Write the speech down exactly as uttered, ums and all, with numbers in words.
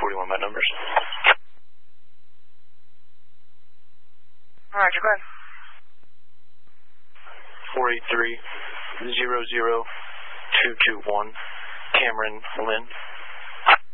forty-one by numbers. Roger, go ahead. four eight three, zero zero, two two one, Cameron Lynn.